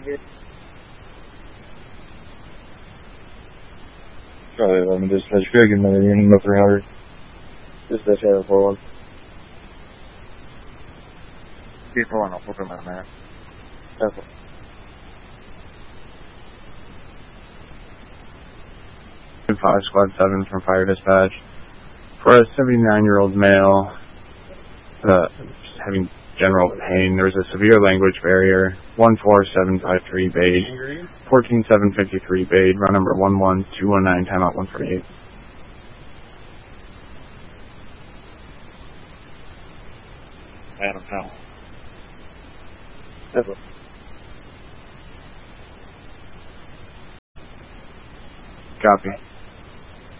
Charlie 11 dispatch, good another unit, no 300. Dispatch 841. People on a photo man. Okay. 5 Squad 7 from Fire Dispatch. For a 79-year-old male having general pain, there's a severe language barrier. 14753 Bade. 14753 Bade. Run number 11219. Timeout 148. Adam Powell. Okay. Copy.